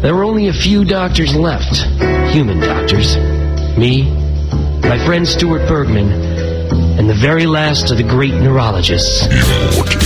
There were only a few doctors left. Human doctors. Me, my friend Stuart Bergman, and the very last of the great neurologists.